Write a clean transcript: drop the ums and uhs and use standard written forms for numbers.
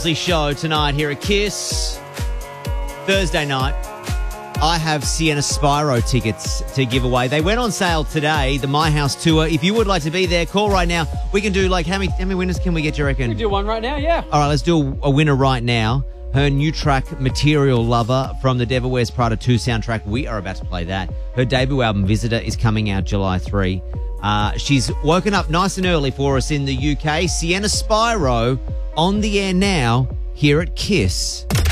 Show tonight here at Kiss. Thursday night, I have Sienna Spyro tickets to give away. They went on sale today, the My House tour. If you would like to be there, call right now. We can do how many winners can we get, you reckon? We can do one right now, yeah. All right, let's do a winner right now. Her new track, Material Lover, from the Devil Wears Prada 2 soundtrack. We are about to play that. Her debut album, Visitor, is coming out July 3. She's woken up nice and early for us in the UK. Sienna Spyro on the air now here at Kiss.